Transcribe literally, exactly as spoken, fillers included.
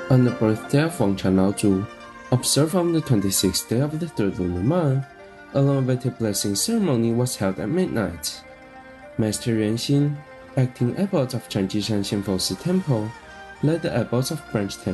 On the birthday of Wangchan Laozhu, observed on the twenty-sixth day of the third lunar month, a elevated blessing ceremony was held at midnight. Master Yuanxin, acting abbot of Changjishan Xianfo Si Temple, led the abbots of Branch Temple